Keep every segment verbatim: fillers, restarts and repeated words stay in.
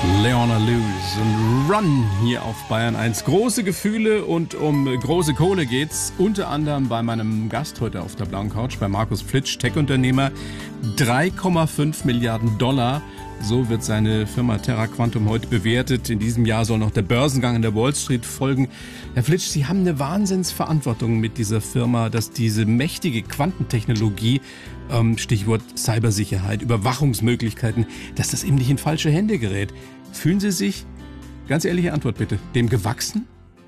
Leona Lewis und Run hier auf Bayern eins. Große Gefühle und um große Kohle geht's. Unter anderem bei meinem Gast heute auf der blauen Couch, bei Markus Flitsch, Tech-Unternehmer. drei Komma fünf Milliarden Dollar. So wird seine Firma Terra Quantum heute bewertet. In diesem Jahr soll noch der Börsengang in der Wall Street folgen. Herr Flitsch, Sie haben eine Wahnsinnsverantwortung mit dieser Firma, dass diese mächtige Quantentechnologie, ähm, Stichwort Cybersicherheit, Überwachungsmöglichkeiten, dass das eben nicht in falsche Hände gerät. Fühlen Sie sich, ganz ehrliche Antwort bitte, dem gewachsen?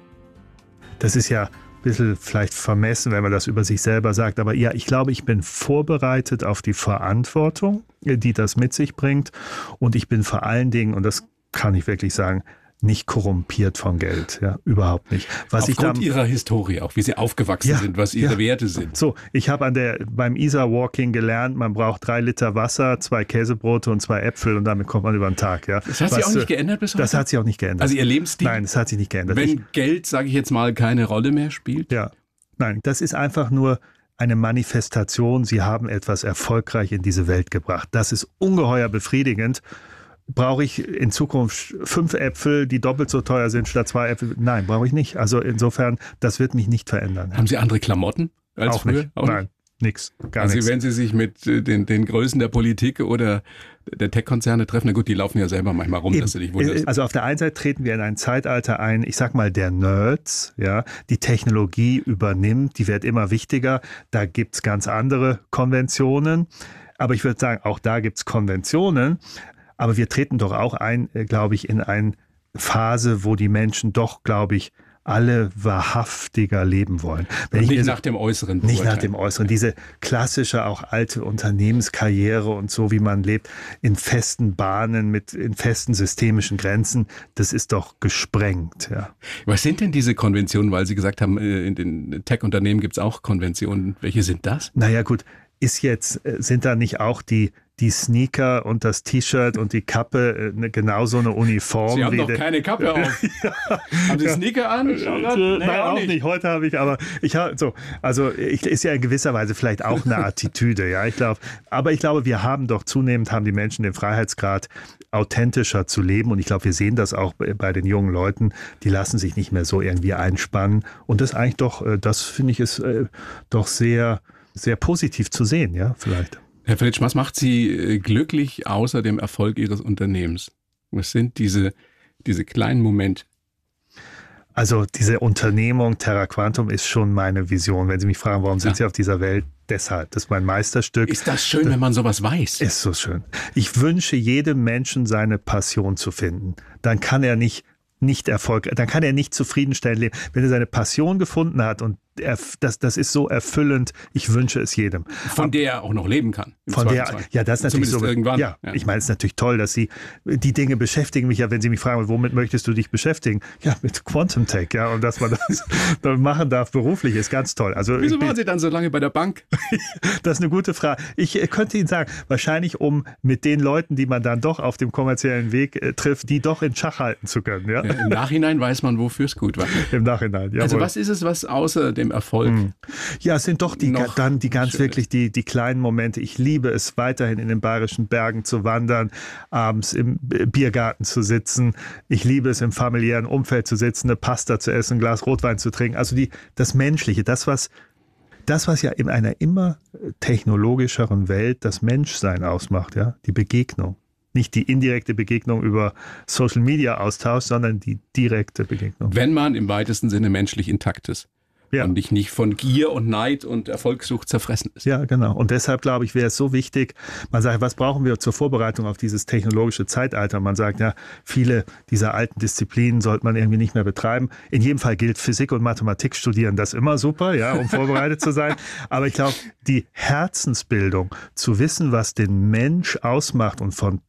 Das ist ja ein bisschen vielleicht vermessen, wenn man das über sich selber sagt. Aber ja, ich glaube, ich bin vorbereitet auf die Verantwortung, die das mit sich bringt. Und ich bin vor allen Dingen, und das kann ich wirklich sagen, nicht korrumpiert von Geld, ja, überhaupt nicht. Was Aufgrund ich da, Ihrer Historie, auch wie Sie aufgewachsen ja, sind, was Ihre ja. Werte sind. So, ich habe an der beim Isar Walking gelernt, man braucht drei Liter Wasser, zwei Käsebrote und zwei Äpfel und damit kommt man über den Tag. Ja. Das hat was, sich auch nicht geändert bis heute? Das hat sich auch nicht geändert. Also Ihr Lebensstil? Nein, das hat sich nicht geändert. Wenn ich, Geld, sage ich jetzt mal, keine Rolle mehr spielt? Ja, nein, das ist einfach nur eine Manifestation. Sie haben etwas erfolgreich in diese Welt gebracht. Das ist ungeheuer befriedigend. Brauche ich in Zukunft fünf Äpfel, die doppelt so teuer sind statt zwei Äpfel? Nein, brauche ich nicht. Also insofern, das wird mich nicht verändern. Haben Sie andere Klamotten als auch früher? nicht. Auch Nein, nichts. Gar also nichts. wenn Sie sich mit den, den Größen der Politik oder der Tech-Konzerne treffen, na gut, die laufen ja selber manchmal rum, Eben. dass du dich wunderst. Also auf der einen Seite treten wir in ein Zeitalter ein, ich sag mal der Nerds, ja, die Technologie übernimmt, die wird immer wichtiger. Da gibt's ganz andere Konventionen. Aber ich würde sagen, auch da gibt's Konventionen. Aber wir treten doch auch ein, glaube ich, in eine Phase, wo die Menschen doch, glaube ich, alle wahrhaftiger leben wollen. Wenn und ich nicht mir, nach dem Äußeren. Nicht nach dem Äußeren. Diese klassische, auch alte Unternehmenskarriere und so, wie man lebt, in festen Bahnen, mit in festen systemischen Grenzen, das ist doch gesprengt. Ja. Was sind denn diese Konventionen? Weil Sie gesagt haben, in den Tech-Unternehmen gibt es auch Konventionen. Welche sind das? Naja gut, ist jetzt, sind da nicht auch die die Sneaker und das T-Shirt und die Kappe äh, genauso eine Uniform. Sie haben wie doch de- keine Kappe auf. ja. Haben Sie Sneaker an? Äh, nee, Nein, auch nicht. nicht. Heute habe ich, aber ich habe so, also ich, ist ja in gewisser Weise vielleicht auch eine Attitüde, ja. Ich glaube, aber ich glaube, wir haben doch zunehmend haben die Menschen den Freiheitsgrad, authentischer zu leben. Und ich glaube, wir sehen das auch bei, bei den jungen Leuten. Die lassen sich nicht mehr so irgendwie einspannen. Und das eigentlich doch, das finde ich ist äh, doch sehr, sehr positiv zu sehen, ja, vielleicht. Herr Flitsch, was macht Sie glücklich außer dem Erfolg Ihres Unternehmens? Was sind diese, diese kleinen Momente? Also diese Unternehmung Terra Quantum ist schon meine Vision. Wenn Sie mich fragen, warum sind ja. Sie auf dieser Welt? Deshalb, das ist mein Meisterstück. Ist das schön, das, wenn man sowas weiß? Ist so schön. Ich wünsche jedem Menschen seine Passion zu finden. Dann kann er nicht nicht erfolgreich, dann kann er nicht zufriedenstellend leben. Wenn er seine Passion gefunden hat und er, das, das ist so erfüllend, ich wünsche es jedem. Von der er auch noch leben kann. Von der, ja, das ist natürlich so. Irgendwann. Ja, ja, ich meine, es ist natürlich toll, dass Sie, die Dinge beschäftigen mich ja, wenn Sie mich fragen, womit möchtest du dich beschäftigen? Ja, mit Quantum Tech, ja, und dass man das dann machen darf beruflich, ist ganz toll. Also, wieso waren Sie dann so lange bei der Bank? Das ist eine gute Frage. Ich könnte Ihnen sagen, wahrscheinlich um mit den Leuten, die man dann doch auf dem kommerziellen Weg äh, trifft, die doch in Schach halten zu können. Ja? Ja, im Nachhinein weiß man, wofür es gut war. Im Nachhinein, ja. Also was ist es, was außer dem Erfolg? Hm. Ja, es sind doch die, dann die ganz wirklich die, die kleinen Momente. Ich liebe es, weiterhin in den Bayerischen Bergen zu wandern, abends im Biergarten zu sitzen. Ich liebe es, im familiären Umfeld zu sitzen, eine Pasta zu essen, ein Glas Rotwein zu trinken. Also die, das Menschliche, das was, das, was ja in einer immer technologischeren Welt das Menschsein ausmacht, ja, die Begegnung. Nicht die indirekte Begegnung über Social-Media-Austausch, sondern die direkte Begegnung. Wenn man im weitesten Sinne menschlich intakt ist. Ja. Und nicht, nicht von Gier und Neid und Erfolgssucht zerfressen ist. Ja, genau. Und deshalb, glaube ich, wäre es so wichtig, man sagt, was brauchen wir zur Vorbereitung auf dieses technologische Zeitalter? Man sagt, ja, viele dieser alten Disziplinen sollte man irgendwie nicht mehr betreiben. In jedem Fall gilt, Physik und Mathematik studieren, das ist immer super, ja, um vorbereitet zu sein. Aber ich glaube, die Herzensbildung, zu wissen, was den Mensch ausmacht und von